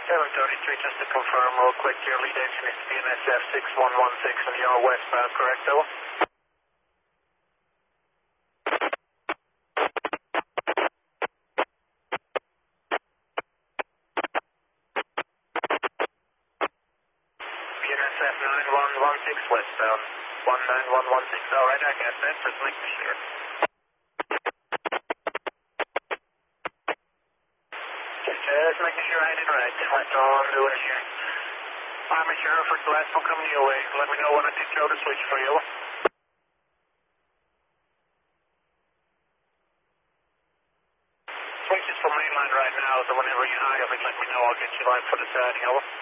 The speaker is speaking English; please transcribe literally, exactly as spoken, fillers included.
seven thirty-three, just to confirm real quick, your lead engine is B N S F six one one six and you're westbound, correct, over? B N S F nine one one six westbound, one nine one one six, alright, I got that, just making sure. Just making sure I did right, that's all I'm doing here. Army Sheriff, it's the last one coming your way, let me know when I take throw the switch for you. Switch is for mainline right now, so whenever you're high of it, let me know, I'll get you line for the siding, over.